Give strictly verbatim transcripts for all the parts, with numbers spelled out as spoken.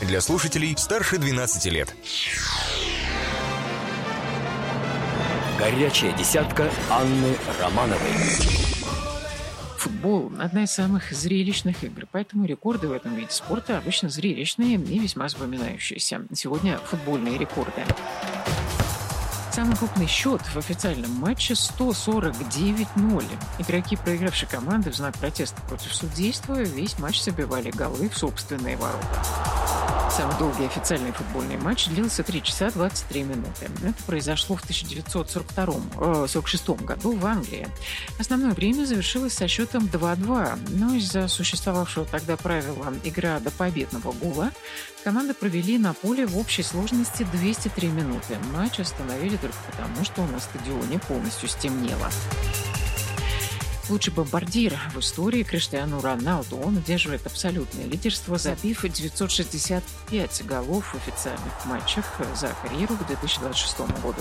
для слушателей старше двенадцати лет. Горячая десятка Анны Романовой. Футбол – одна из самых зрелищных игр, поэтому рекорды в этом виде спорта обычно зрелищные и весьма запоминающиеся. Сегодня футбольные рекорды. Самый крупный счет в официальном матче – сто сорок девять ноль. Игроки проигравшей команды в знак протеста против судейства весь матч забивали голы в собственные ворота. Самый долгий официальный футбольный матч длился три часа двадцать три минуты. Это произошло в тысяча девятьсот сорок втором, э, сорок шестом году в Англии. Основное время завершилось со счетом два-два, но из-за существовавшего тогда правила «игра до победного гола» команды провели на поле в общей сложности двести три минуты. Матч остановили только потому, что на стадионе полностью стемнело. Лучший бомбардир в истории Криштиану Роналду. Он удерживает абсолютное лидерство, забив девятьсот шестьдесят пять голов в официальных матчах за карьеру к две тысячи двадцать шестому году.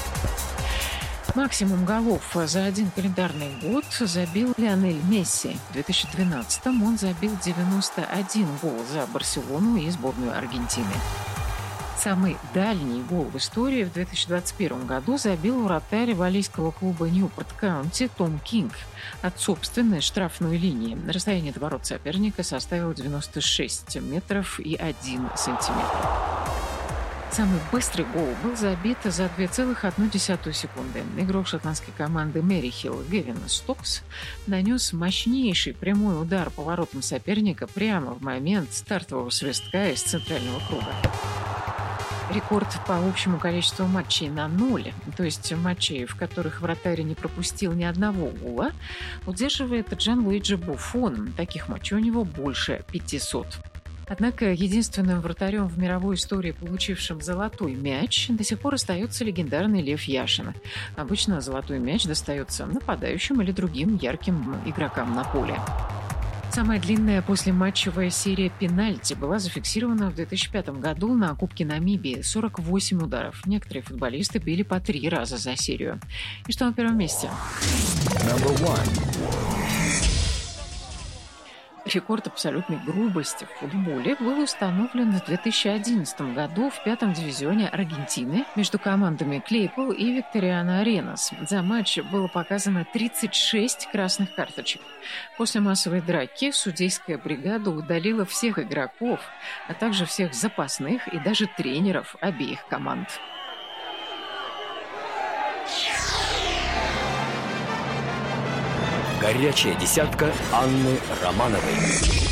Максимум голов за один календарный год забил Лионель Месси. В две тысячи двенадцатом он забил девяносто один гол за Барселону и сборную Аргентины. Самый дальний гол в истории в две тысячи двадцать первом году забил вратарь валлийского клуба Ньюпорт Каунти Том Кинг от собственной штрафной линии. Расстояние до ворот соперника составило девяносто шесть метров и один сантиметр. Самый быстрый гол был забит за две целых одну десятую секунды. Игрок шотландской команды Мерихилл Гевин Стокс нанес мощнейший прямой удар по воротам соперника прямо в момент стартового свистка из центрального круга. Рекорд по общему количеству матчей на ноль, то есть матчей, в которых вратарь не пропустил ни одного гола, удерживает Джанлуиджи Буффон. Таких матчей у него больше пятисот. Однако единственным вратарем в мировой истории, получившим золотой мяч, до сих пор остается легендарный Лев Яшин. Обычно золотой мяч достается нападающим или другим ярким игрокам на поле. Самая длинная послематчевая серия пенальти была зафиксирована в две тысячи пятом году на Кубке Намибии. сорок восемь ударов. Некоторые футболисты били по три раза за серию. И что на первом месте? Рекорд абсолютной грубости в футболе был установлен в две тысячи одиннадцатом году в пятом дивизионе Аргентины между командами Клейпол и Викториано Аренас. За матч было показано тридцать шесть красных карточек. После массовой драки судейская бригада удалила всех игроков, а также всех запасных и даже тренеров обеих команд. Горячая десятка Анны Романовой.